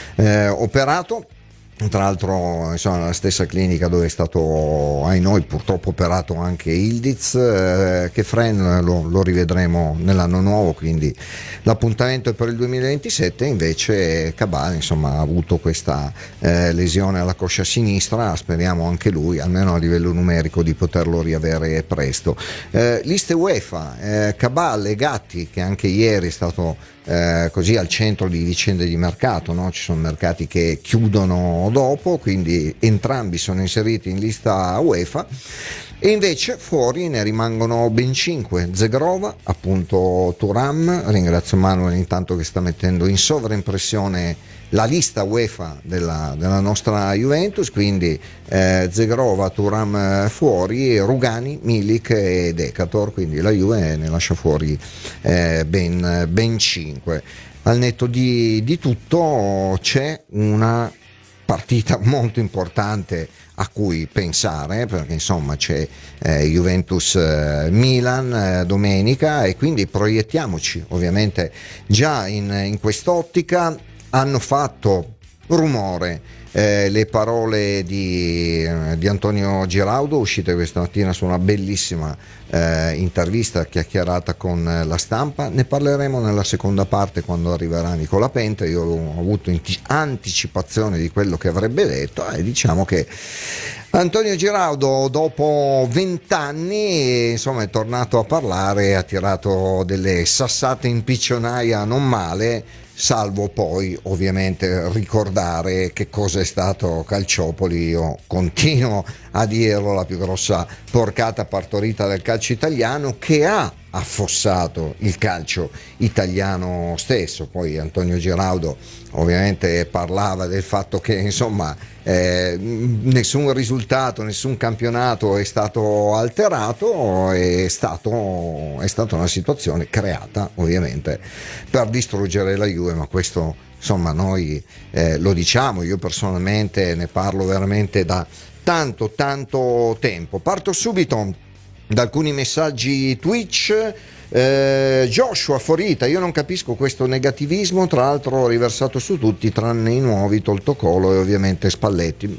operato, tra l'altro insomma nella stessa clinica dove è stato ai noi purtroppo operato anche Ildiz. Khéphren lo rivedremo nell'anno nuovo, quindi l'appuntamento è per il 2027. Invece Cabal insomma ha avuto questa lesione alla coscia sinistra, speriamo anche lui almeno a livello numerico di poterlo riavere presto. Liste UEFA, Cabal e Gatti, che anche ieri è stato così al centro di vicende di mercato, no? Ci sono mercati che chiudono dopo, quindi entrambi sono inseriti in lista UEFA. E invece fuori ne rimangono ben 5: Zegrova, appunto Thuram. Ringrazio Manuel intanto che sta mettendo in sovraimpressione la lista UEFA della nostra Juventus, quindi Zegrova, Thuram fuori, Rugani, Milik e Decatur, quindi la Juve ne lascia fuori ben 5. Al netto di tutto c'è una partita molto importante a cui pensare, perché insomma c'è Juventus-Milan domenica, e quindi proiettiamoci ovviamente già in quest'ottica. Hanno fatto rumore le parole di Antonio Giraudo, uscite questa mattina su una bellissima intervista chiacchierata con la Stampa. Ne parleremo nella seconda parte quando arriverà Nicola Penta. Io ho avuto anticipazione di quello che avrebbe detto e diciamo che Antonio Giraudo dopo 20 anni insomma è tornato a parlare, ha tirato delle sassate in piccionaia non male, salvo poi ovviamente ricordare che cosa è stato Calciopoli. Io continuo a dirlo, la più grossa porcata partorita del calcio italiano, che ha affossato il calcio italiano stesso. Poi Antonio Giraudo ovviamente parlava del fatto che insomma nessun risultato, nessun campionato è stato alterato, è stata una situazione creata ovviamente per distruggere la Juve, ma questo insomma noi lo diciamo, io personalmente ne parlo veramente da tanto tempo. Parto subito da alcuni messaggi Twitch. Joshua Forita, io non capisco questo negativismo, tra l'altro riversato su tutti tranne i nuovi, tolto Colo e ovviamente Spalletti.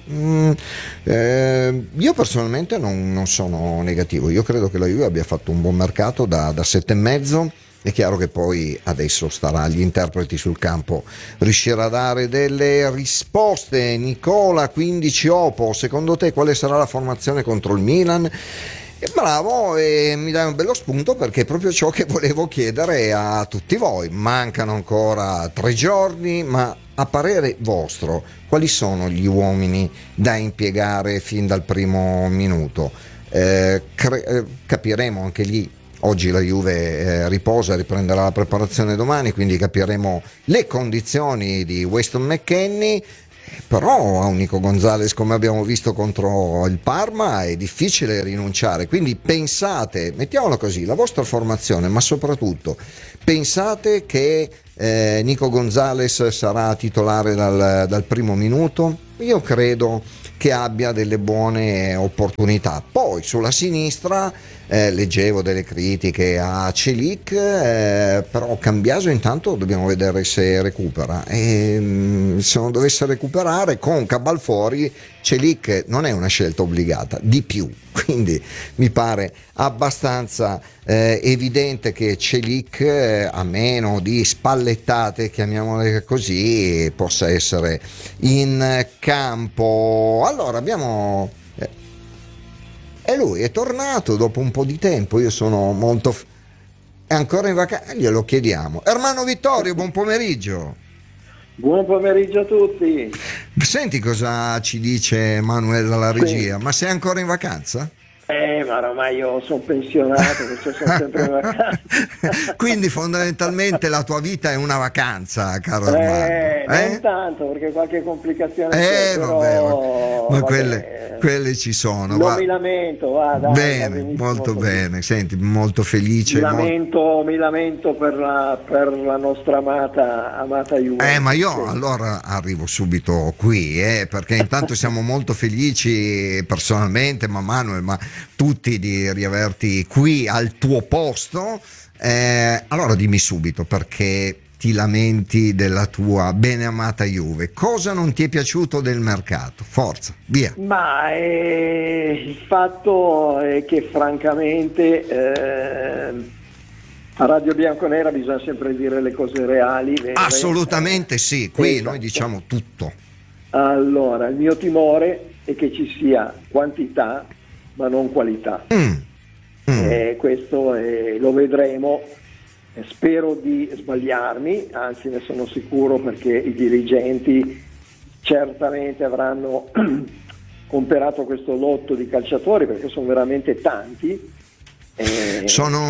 Io personalmente non sono negativo, io credo che la Juve abbia fatto un buon mercato da 7,5. È chiaro che poi adesso starà agli interpreti sul campo riuscire a dare delle risposte. Nicola 15 Opo, secondo te quale sarà la formazione contro il Milan? Bravo, e mi dai un bello spunto perché è proprio ciò che volevo chiedere a tutti voi. Mancano ancora 3 giorni, ma a parere vostro quali sono gli uomini da impiegare fin dal primo minuto? Capiremo anche lì. Oggi la Juve riposa, riprenderà la preparazione domani, quindi capiremo le condizioni di Weston McKennie. Però a un Nico Gonzalez, come abbiamo visto contro il Parma, è difficile rinunciare. Quindi pensate, mettiamolo così, la vostra formazione, ma soprattutto pensate che Nico Gonzalez sarà titolare dal primo minuto? Io credo che abbia delle buone opportunità. Poi sulla sinistra leggevo delle critiche a Celik, però Cambiaso intanto dobbiamo vedere se recupera, e se non dovesse recuperare con Cabalfori, Celik non è una scelta obbligata, di più, quindi mi pare abbastanza evidente che Celik, a meno di spallettate, chiamiamole così, possa essere in campo. Allora abbiamo e lui è tornato dopo un po' di tempo. Io sono molto è ancora in vacanza, glielo chiediamo. Ermanno Vittorio, buon pomeriggio. Buon pomeriggio a tutti. Senti cosa ci dice Manuel dalla regia. Sì. Ma sei ancora in vacanza? Ma ormai io sono pensionato, perciò sono sempre in vacanza. Quindi fondamentalmente la tua vita è una vacanza, caro Armando. Non tanto, perché qualche complicazione c'è, però, ma quelle ci sono. Non mi lamento, dai, bene, molto così. Bene, senti, molto felice. Mi lamento per la nostra amata Juve. Ma io allora arrivo subito qui, perché intanto siamo molto felici personalmente, ma Manuel, ma tutti, di riaverti qui al tuo posto. Allora dimmi subito, perché ti lamenti della tua beneamata Juve? Cosa non ti è piaciuto del mercato? Forza, via. Ma il fatto è che francamente a Radio Bianconera bisogna sempre dire le cose reali, vere. Assolutamente sì, qui noi diciamo tutto. Allora, il mio timore è che ci sia quantità ma non qualità. Questo lo vedremo. Spero di sbagliarmi, anzi ne sono sicuro, perché i dirigenti certamente avranno comperato questo lotto di calciatori, perché sono veramente tanti. Sono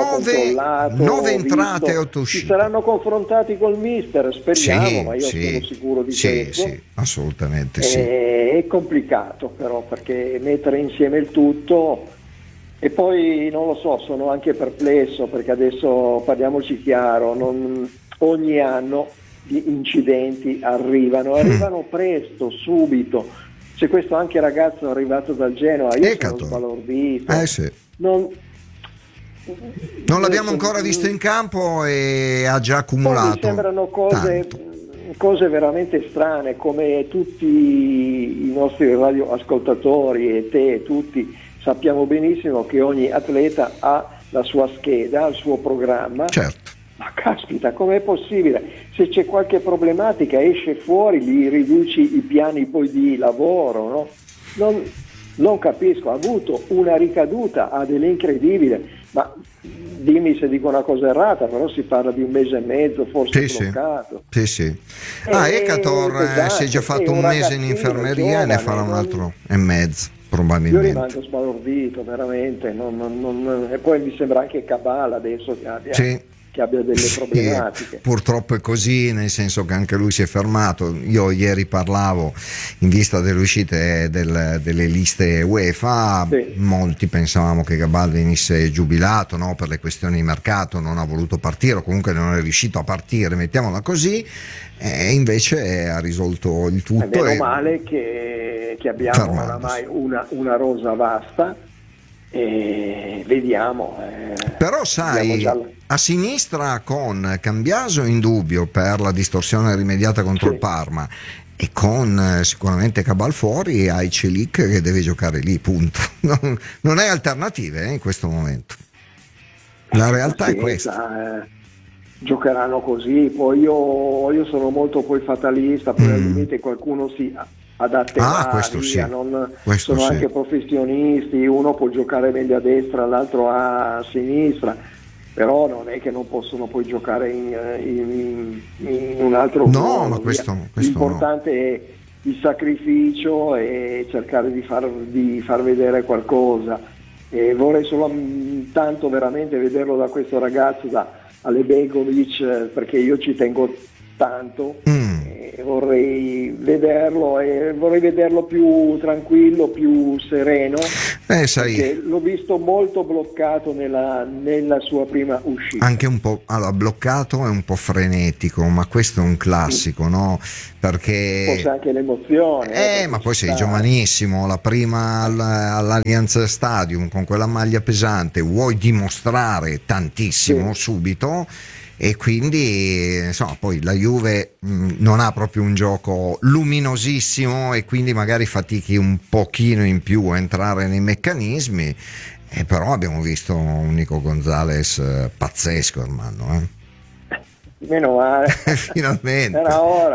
9 entrate e 8 uscite. Si saranno confrontati col mister, speriamo, ma io sono sicuro di questo. Sì, assolutamente sì. È complicato però, perché mettere insieme il tutto. E poi non lo so, sono anche perplesso, perché adesso, parliamoci chiaro, ogni anno gli incidenti arrivano presto, subito. C'è questo anche ragazzo arrivato dal Genoa, io sono sbalordito. Sì. Non l'abbiamo ancora visto in campo e ha già accumulato. Mi sembrano cose veramente strane, come tutti i nostri radioascoltatori e te, tutti sappiamo benissimo che ogni atleta ha la sua scheda, il suo programma. Certo. Ma caspita, com'è possibile? Se c'è qualche problematica esce fuori, gli riduci i piani poi di lavoro, no? Non capisco, ha avuto una ricaduta dell'incredibile, ma dimmi se dico una cosa errata, però si parla di 1 mese e mezzo, forse bloccato. Sì. Ecator si è già fatto un mese in infermeria, giovane, e ne farà un altro e mezzo. Probabilmente. Io rimango sbalordito veramente, e poi mi sembra anche Cabala adesso che abbia delle problematiche. Purtroppo è così, nel senso che anche lui si è fermato. Io ieri parlavo, in vista delle uscite delle liste UEFA, molti pensavamo che Cabala venisse giubilato, no? Per le questioni di mercato non ha voluto partire, o comunque non è riuscito a partire, mettiamola così, e invece ha risolto il tutto. Meno male che abbiamo oramai una rosa vasta, e vediamo. Però sai, a sinistra con Cambiaso in dubbio per la distorsione rimediata contro il Parma, e con sicuramente Cabalfori, hai Celik che deve giocare lì, punto. Non hai alternative in questo momento. La realtà è questa. Giocheranno così, poi io sono molto fatalista, poi al limite qualcuno si adatterà, questo sì. Sono anche professionisti, uno può giocare meglio a destra, l'altro a sinistra, però non è che non possono poi giocare in un altro modo. No, ma questo l'importante è il sacrificio e cercare di far vedere qualcosa, e vorrei solo tanto veramente vederlo da questo ragazzo, da Alebegovic, perché io ci tengo tanto, vorrei vederlo più tranquillo, più sereno, perché l'ho visto molto bloccato nella sua prima uscita. Anche un po' bloccato e un po' frenetico, ma questo è un classico, no? Perché forse anche l'emozione. Ma poi sei giovanissimo, la prima all'Allianz Stadium con quella maglia pesante, vuoi dimostrare tantissimo subito, e quindi insomma poi la Juve non ha proprio un gioco luminosissimo e quindi magari fatichi un pochino in più a entrare nei meccanismi, però abbiamo visto un Nico Gonzalez pazzesco, Ermanno, Meno male. Finalmente. Era ora.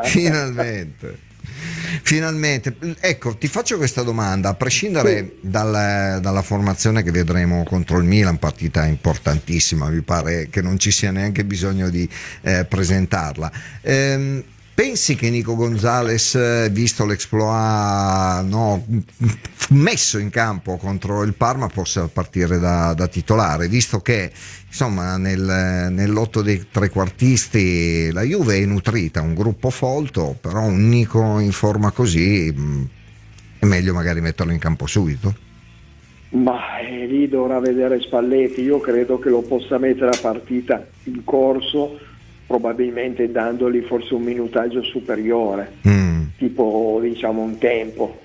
Finalmente. Ecco, ti faccio questa domanda, a prescindere dalla formazione che vedremo contro il Milan, partita importantissima, mi pare che non ci sia neanche bisogno di presentarla. Pensi che Nico Gonzalez, visto l'exploit messo in campo contro il Parma, possa partire da titolare, visto che insomma nell'otto dei trequartisti la Juve è nutrita, un gruppo folto, però un Nico in forma così è meglio magari metterlo in campo subito? Ma lì dovrà vedere Spalletti, io credo che lo possa mettere a partita in corso, probabilmente dandogli forse un minutaggio superiore, tipo diciamo un tempo,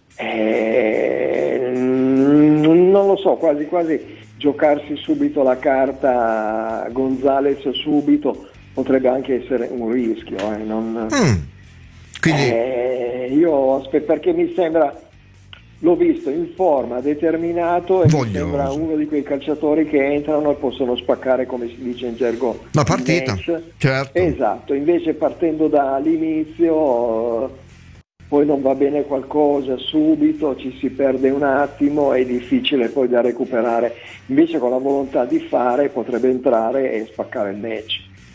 non lo so, quasi giocarsi subito la carta Gonzalez subito potrebbe anche essere un rischio, Quindi io aspetto, perché mi sembra, l'ho visto in forma, determinato, e mi sembra uno di quei calciatori che entrano e possono spaccare, come si dice in gergo, la partita. Certo. Esatto, invece partendo dall'inizio poi non va bene qualcosa subito, ci si perde un attimo, è difficile poi da recuperare. Invece con la volontà di fare potrebbe entrare e spaccare il match.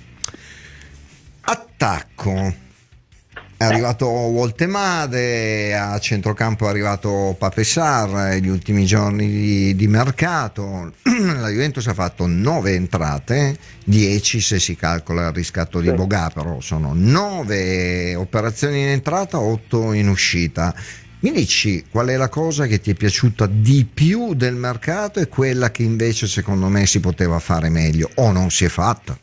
Attacco. È arrivato Woltemade, a centrocampo è arrivato Pape Sarr, gli ultimi giorni di mercato. La Juventus ha fatto 9 entrate, 10 se si calcola il riscatto di Boga, però sono 9 operazioni in entrata, 8 in uscita. Mi dici qual è la cosa che ti è piaciuta di più del mercato e quella che invece secondo me si poteva fare meglio o non si è fatta?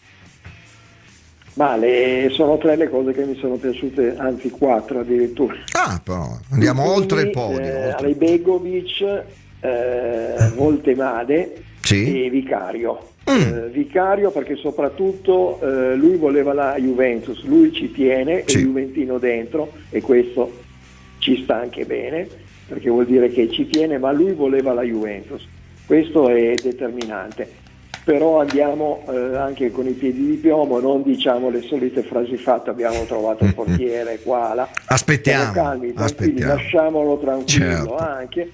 Ma sono 3 le cose che mi sono piaciute, anzi 4 addirittura. Però andiamo oltre il podio. Begovic, Woltemade e Vicario. Vicario perché soprattutto lui voleva la Juventus, lui ci tiene, è juventino dentro, e questo ci sta anche bene, perché vuol dire che ci tiene, ma lui voleva la Juventus, questo è determinante. Però andiamo anche con i piedi di piombo, non diciamo le solite frasi fatte, abbiamo trovato il portiere qua, là. Aspettiamo, calmi, lasciamolo tranquillo, certo. Anche.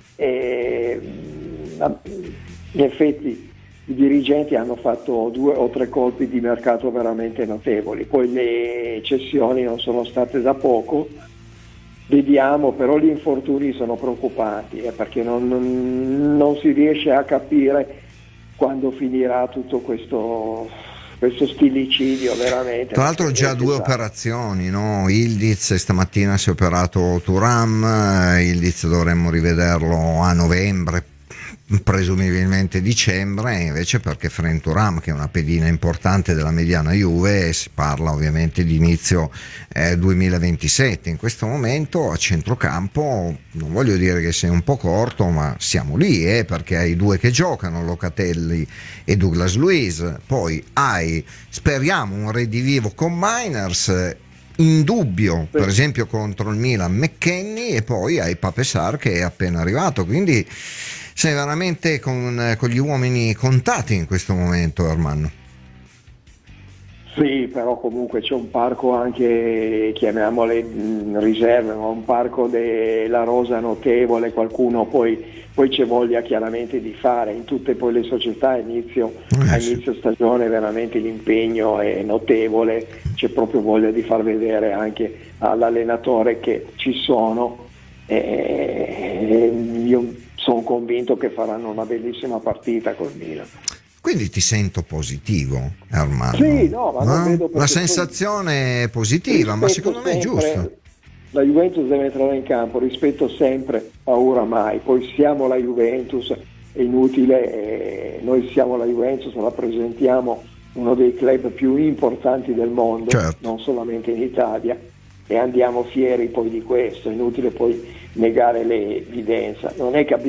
In effetti i dirigenti hanno fatto 2 o 3 colpi di mercato veramente notevoli, poi le cessioni non sono state da poco, vediamo, però gli infortuni sono preoccupanti, perché non si riesce a capire quando finirà tutto questo stillicidio veramente. Tra l'altro già 2 operazioni, no? Ildiz stamattina si è operato Thuram, Ildiz dovremmo rivederlo a novembre, presumibilmente dicembre, invece perché Fren Thuram, che è una pedina importante della mediana Juve, si parla ovviamente di inizio 2027. In questo momento a centrocampo non voglio dire che sei un po' corto, ma siamo lì, perché hai 2 che giocano, Locatelli e Douglas Luiz, poi hai, speriamo, un redivivo con Miners, in dubbio per esempio contro il Milan McKennie, e poi hai Pape Sarr che è appena arrivato, quindi sei veramente con gli uomini contati in questo momento, Ermanno. Sì, però comunque c'è un parco anche, chiamiamole riserve, ma un parco della rosa notevole, qualcuno poi c'è voglia chiaramente di fare, in tutte poi le società a inizio stagione veramente l'impegno è notevole, c'è proprio voglia di far vedere anche all'allenatore che ci sono, io sono convinto che faranno una bellissima partita col Milan. Quindi ti sento positivo, Armando. Sì, no, ma non vedo la sensazione è positiva, ma secondo me è giusto. La Juventus deve entrare in campo, rispetto sempre a oramai, poi siamo la Juventus, è inutile, noi siamo la Juventus, rappresentiamo uno dei club più importanti del mondo, certo, non solamente in Italia, e andiamo fieri poi di questo, è inutile poi negare l'evidenza, non è che abbiamo